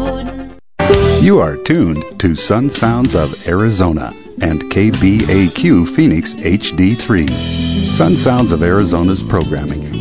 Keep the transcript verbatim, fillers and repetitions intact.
food. You are tuned to Sun Sounds of Arizona and K B A Q Phoenix H D three. Sun Sounds of Arizona's programming